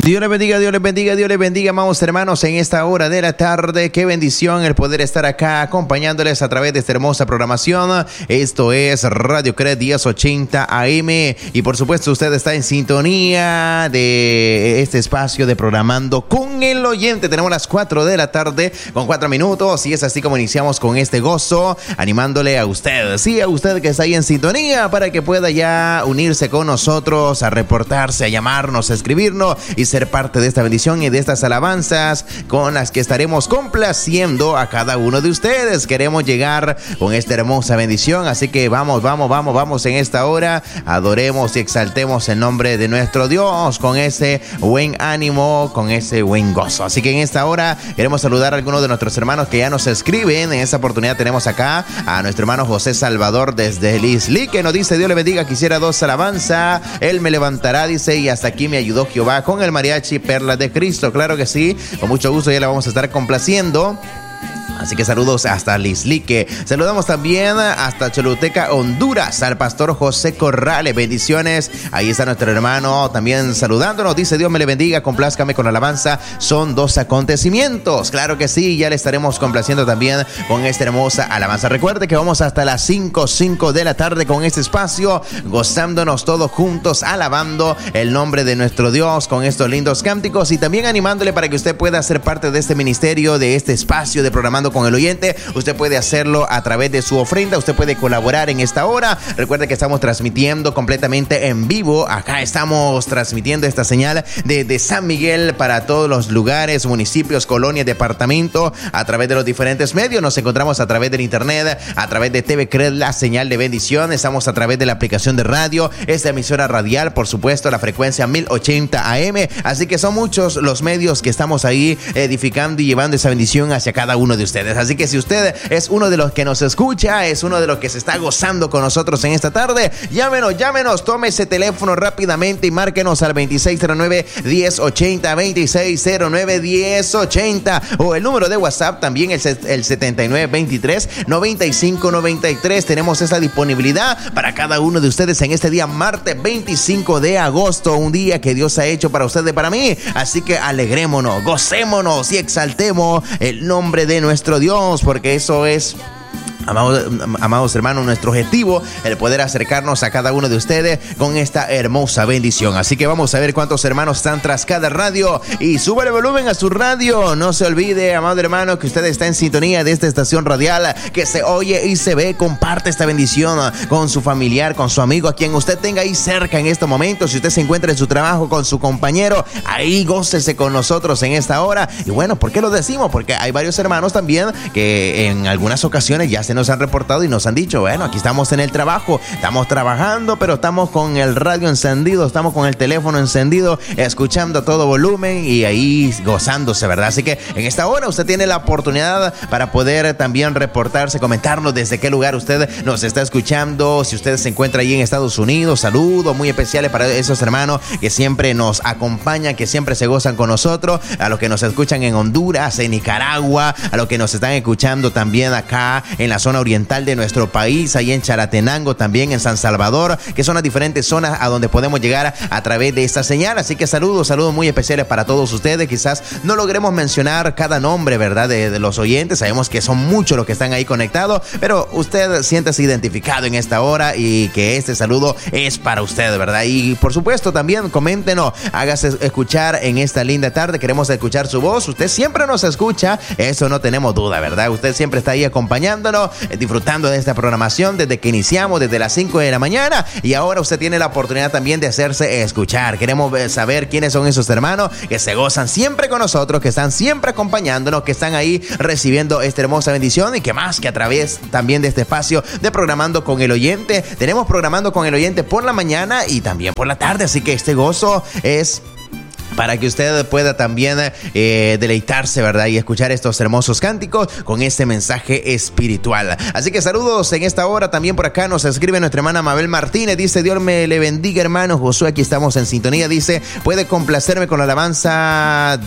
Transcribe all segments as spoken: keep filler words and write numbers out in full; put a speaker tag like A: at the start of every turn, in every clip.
A: Dios les bendiga, Dios les bendiga, Dios les bendiga, amados hermanos, en esta hora de la tarde. Qué bendición el poder estar acá acompañándoles a través de esta hermosa programación. Esto es Radio Cred diez ochenta A M y por supuesto usted está en sintonía de este espacio de Programando con el Oyente. Tenemos las cuatro de la tarde con cuatro minutos y es así como iniciamos con este gozo, animándole a usted, sí, a usted que está ahí en sintonía para que pueda ya unirse con nosotros, a reportarse, a llamarnos, a escribirnos y ser parte de esta bendición y de estas alabanzas con las que estaremos complaciendo a cada uno de ustedes. Queremos llegar con esta hermosa bendición, así que vamos, vamos, vamos, vamos en esta hora, adoremos y exaltemos el nombre de nuestro Dios con ese buen ánimo, con ese buen gozo. Así que en esta hora queremos saludar a algunos de nuestros hermanos que ya nos escriben. En esta oportunidad tenemos acá a nuestro hermano José Salvador desde Lisli, que nos dice: Dios le bendiga, quisiera dos alabanzas, Él me levantará, dice, y hasta aquí me ayudó Jehová, con el mariachi Perlas de Cristo. Claro que sí, con mucho gusto ya la vamos a estar complaciendo. Así que saludos hasta Lislique. Saludamos también hasta Choluteca, Honduras, al pastor José Corrales. Bendiciones. Ahí está nuestro hermano también saludándonos. Dice: Dios me le bendiga, complázcame con la alabanza. Son dos acontecimientos. Claro que sí, ya le estaremos complaciendo también con esta hermosa alabanza. Recuerde que vamos hasta las cinco, cinco de la tarde con este espacio, gozándonos todos juntos, alabando el nombre de nuestro Dios con estos lindos cánticos y también animándole para que usted pueda ser parte de este ministerio, de este espacio de Programando con el Oyente. Usted puede hacerlo a través de su ofrenda, usted puede colaborar en esta hora. Recuerde que estamos transmitiendo completamente en vivo. Acá estamos transmitiendo esta señal desde San Miguel para todos los lugares, municipios, colonias, departamento, a través de los diferentes medios. Nos encontramos a través del internet, a través de T V Cred, la señal de bendición. Estamos a través de la aplicación de radio, esta emisora radial, por supuesto, la frecuencia mil ochenta A M. Así que son muchos los medios que estamos ahí edificando y llevando esa bendición hacia cada uno de ustedes. Así que si usted es uno de los que nos escucha, es uno de los que se está gozando con nosotros en esta tarde, llámenos, llámenos, tome ese teléfono rápidamente y márquenos al veintiséis cero nueve, diez ochenta, veintiséis cero nueve, diez ochenta, o el número de WhatsApp también, el, el setenta y nueve veintitrés, noventa y cinco noventa y tres. Tenemos esa disponibilidad para cada uno de ustedes en este día martes veinticinco de agosto, un día que Dios ha hecho para ustedes y para mí. Así que alegrémonos, gocémonos y exaltemos el nombre de nuestro Dios, porque eso es, Amados, amados hermanos, nuestro objetivo, el poder acercarnos a cada uno de ustedes con esta hermosa bendición. Así que vamos a ver cuántos hermanos están tras cada radio y sube el volumen a su radio. No se olvide, amado hermano, que usted está en sintonía de esta estación radial, que se oye y se ve. Comparte esta bendición con su familiar, con su amigo, a quien usted tenga ahí cerca en estos momentos. Si usted se encuentra en su trabajo con su compañero, ahí gócese con nosotros en esta hora. Y bueno, ¿por qué lo decimos? Porque hay varios hermanos también que en algunas ocasiones ya se nos han reportado y nos han dicho: bueno, aquí estamos en el trabajo, estamos trabajando, pero estamos con el radio encendido, estamos con el teléfono encendido, escuchando a todo volumen y ahí gozándose, ¿verdad? Así que en esta hora usted tiene la oportunidad para poder también reportarse, comentarnos desde qué lugar usted nos está escuchando. Si usted se encuentra ahí en Estados Unidos, saludos muy especiales para esos hermanos que siempre nos acompañan, que siempre se gozan con nosotros, a los que nos escuchan en Honduras, en Nicaragua, a los que nos están escuchando también acá en la zona oriental de nuestro país, ahí en Chalatenango, también en San Salvador, que son las diferentes zonas a donde podemos llegar a través de esta señal. Así que saludos, saludos muy especiales para todos ustedes. Quizás no logremos mencionar cada nombre, ¿verdad?, de, de los oyentes. Sabemos que son muchos los que están ahí conectados, pero usted siéntase identificado en esta hora y que este saludo es para usted, ¿verdad? Y por supuesto también coméntenos, hágase escuchar en esta linda tarde. Queremos escuchar su voz. Usted siempre nos escucha, eso no tenemos duda, ¿verdad? Usted siempre está ahí acompañándonos, disfrutando de esta programación desde que iniciamos, desde las cinco de la mañana, y ahora usted tiene la oportunidad también de hacerse escuchar. Queremos saber quiénes son esos hermanos que se gozan siempre con nosotros, que están siempre acompañándonos, que están ahí recibiendo esta hermosa bendición, y que más que a través también de este espacio de Programando con el Oyente, tenemos Programando con el Oyente por la mañana y también por la tarde. Así que este gozo es para que usted pueda también eh, deleitarse, ¿verdad?, y escuchar estos hermosos cánticos con este mensaje espiritual. Así que saludos en esta hora. También por acá nos escribe nuestra hermana Mabel Martínez. Dice: Dios me le bendiga, hermano Josué, aquí estamos en sintonía. Dice: puede complacerme con la alabanza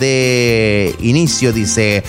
A: de inicio. Dice,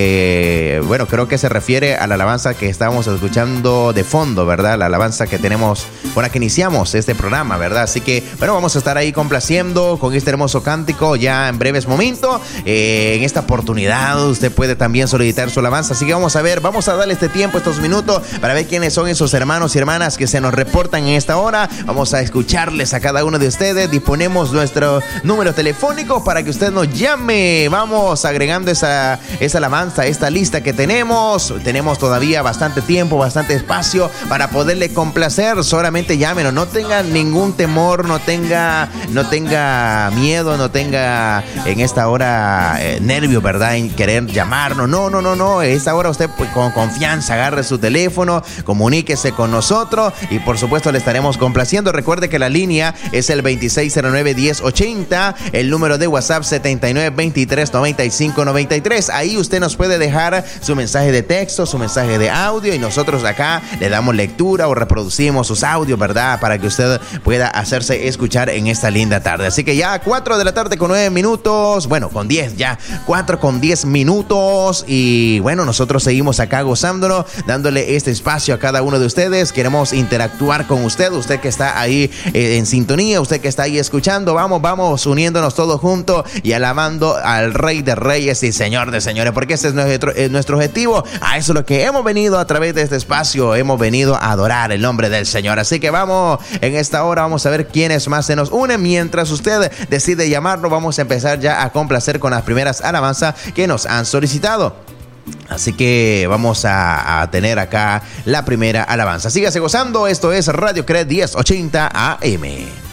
A: eh, bueno, creo que se refiere a la alabanza que estábamos escuchando de fondo, ¿verdad? La alabanza que tenemos con la que iniciamos este programa, ¿verdad? Así que, bueno, vamos a estar ahí complaciendo con este hermoso cántico telefónico ya en breves momentos. Eh, en esta oportunidad usted puede también solicitar su alabanza. Así que vamos a ver, vamos a darle este tiempo, estos minutos, para ver quiénes son esos hermanos y hermanas que se nos reportan en esta hora. Vamos a escucharles a cada uno de ustedes. Disponemos nuestro número telefónico para que usted nos llame. Vamos agregando esa, esa alabanza, esta lista que tenemos. Tenemos todavía bastante tiempo, bastante espacio para poderle complacer. Solamente llámenos, no tenga ningún temor, no tenga, no tenga miedo, no tenga en esta hora eh, nervios, ¿verdad? En querer llamarnos. No, no, no, no. En esta hora usted pues, con confianza agarre su teléfono, comuníquese con nosotros y por supuesto le estaremos complaciendo. Recuerde que la línea es el veintiséis cero nueve, diez ochenta, el número de WhatsApp setenta y nueve, veintitrés, noventa y cinco, noventa y tres. Ahí usted nos puede dejar su mensaje de texto, su mensaje de audio y nosotros acá le damos lectura o reproducimos sus audios, ¿verdad? Para que usted pueda hacerse escuchar en esta linda tarde. Así que ya cuatro de la tarde con nueve minutos, bueno, con diez ya, cuatro con diez minutos y bueno, nosotros seguimos acá gozándolo, dándole este espacio a cada uno de ustedes. Queremos interactuar con usted, usted que está ahí eh, en sintonía, usted que está ahí escuchando. Vamos, vamos uniéndonos todos juntos y alabando al Rey de Reyes y Señor de Señores, porque ese es nuestro, es nuestro objetivo. A eso es lo que hemos venido a través de este espacio, hemos venido a adorar el nombre del Señor. Así que vamos, en esta hora vamos a ver quiénes más se nos unen. Mientras usted decide llamarnos, vamos a empezar ya a complacer con las primeras alabanzas que nos han solicitado. Así que vamos a, a tener acá la primera alabanza. Sígase gozando, esto es Radio Cred diez ochenta A M.